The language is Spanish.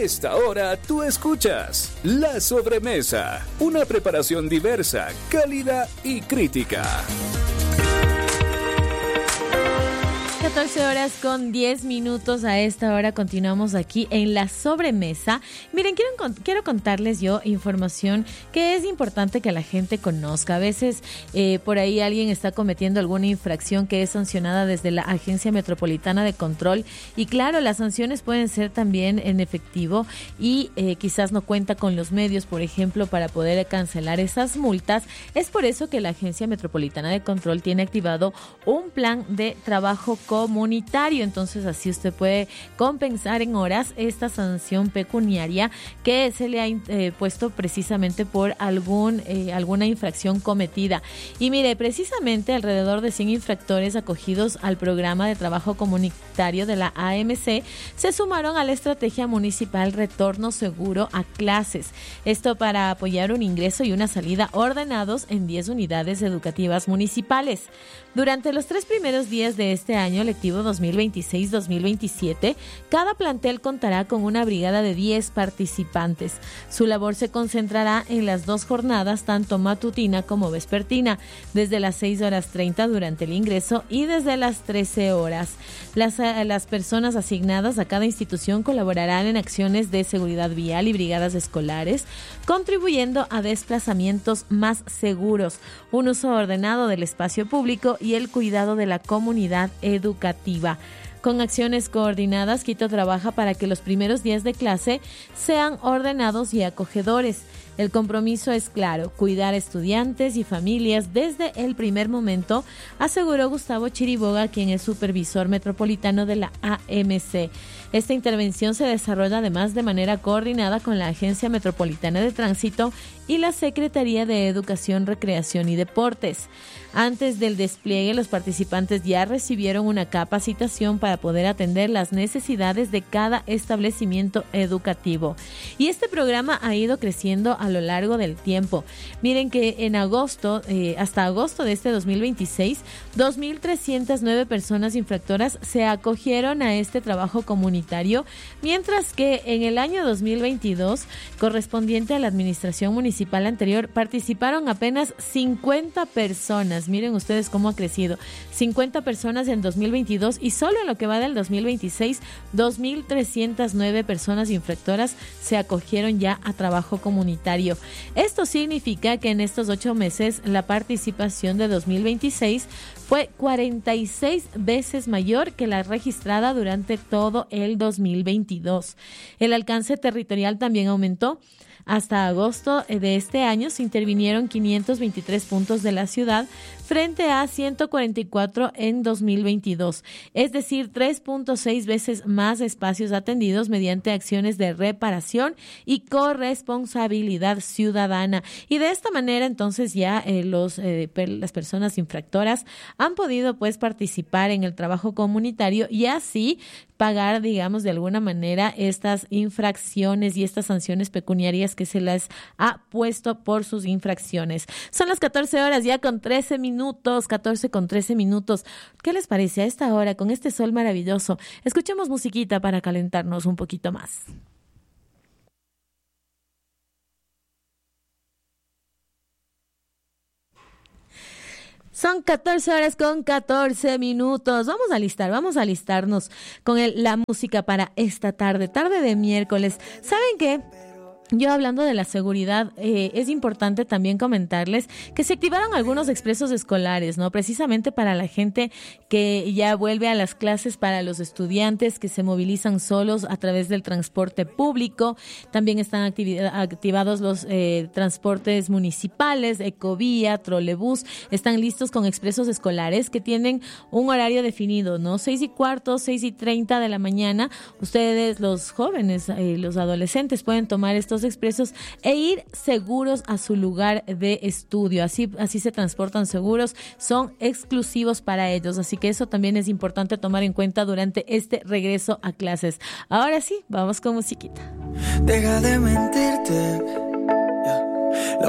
esta hora tú escuchas La Sobremesa, una preparación diversa, cálida y crítica. 14 horas con 10 minutos. A esta hora continuamos aquí en La Sobremesa. Miren, quiero contarles yo información que es importante que la gente conozca. A veces por ahí alguien está cometiendo alguna infracción que es sancionada desde la Agencia Metropolitana de Control. Y claro, las sanciones pueden ser también en efectivo y quizás no cuenta con los medios, por ejemplo, para poder cancelar esas multas. Es por eso que la Agencia Metropolitana de Control tiene activado un plan de trabajo comunitario. Entonces así usted puede compensar en horas esta sanción pecuniaria que se le ha puesto precisamente por alguna infracción cometida. Y mire, precisamente alrededor de 100 infractores acogidos al programa de trabajo comunitario de la AMC se sumaron a la estrategia municipal Retorno Seguro a Clases. Esto para apoyar un ingreso y una salida ordenados en 10 unidades educativas municipales. Durante los 3 primeros días de este año lectivo 2026-2027, cada plantel contará con una brigada de 10 participantes. Su labor se concentrará en las 2 jornadas, tanto matutina como vespertina, desde las 6:30 durante el ingreso y desde las 13 horas. Las personas asignadas a cada institución colaborarán en acciones de seguridad vial y brigadas escolares, contribuyendo a desplazamientos más seguros, un uso ordenado del espacio público y el cuidado de la comunidad educativa. Con acciones coordinadas, Quito trabaja para que los primeros días de clase sean ordenados y acogedores. El compromiso es claro: cuidar a estudiantes y familias desde el primer momento, aseguró Gustavo Chiriboga, quien es supervisor metropolitano de la AMC. Esta intervención se desarrolla además de manera coordinada con la Agencia Metropolitana de Tránsito y la Secretaría de Educación, Recreación y Deportes. Antes del despliegue, los participantes ya recibieron una capacitación para poder atender las necesidades de cada establecimiento educativo. Y este programa ha ido creciendo a lo largo del tiempo. Miren que en agosto, hasta agosto de este 2026, 2.309 personas infractoras se acogieron a este trabajo comunitario, mientras que en el año 2022, correspondiente a la administración municipal anterior, participaron apenas 50 personas. Miren ustedes cómo ha crecido. 50 personas en 2022 y solo en lo que va del 2026, 2.309 personas infractoras se acogieron ya a trabajo comunitario. Esto significa que en estos 8 meses la participación de 2026 fue 46 veces mayor que la registrada durante todo el 2022. El alcance territorial también aumentó. Hasta agosto de este año se intervinieron 523 puntos de la ciudad frente a 144 en 2022, es decir, 3.6 veces más espacios atendidos mediante acciones de reparación y corresponsabilidad ciudadana. Y de esta manera entonces ya las personas infractoras han podido pues participar en el trabajo comunitario y así pagar, digamos, de alguna manera estas infracciones y estas sanciones pecuniarias que se les ha puesto por sus infracciones. Son las 14 horas ya con 13 minutos, 14 con 13 minutos. ¿Qué les parece a esta hora con este sol maravilloso? Escuchemos musiquita para calentarnos un poquito más. Son 14 horas con 14 minutos. Vamos a alistarnos con la música para esta tarde de miércoles. ¿Saben qué? Yo hablando de la seguridad, es importante también comentarles que se activaron algunos expresos escolares, ¿no? Precisamente para la gente que ya vuelve a las clases, para los estudiantes que se movilizan solos a través del transporte público. También están activados los transportes municipales, Ecovía, Trolebús. Están listos con expresos escolares que tienen un horario definido, ¿no? 6:15, 6:30 de la mañana. Ustedes, los jóvenes, los adolescentes, pueden tomar estos expresos e ir seguros a su lugar de estudio. Así se transportan seguros, son exclusivos para ellos. Así que eso también es importante tomar en cuenta durante este regreso a clases. Ahora sí, vamos con musiquita. Deja de mentirte.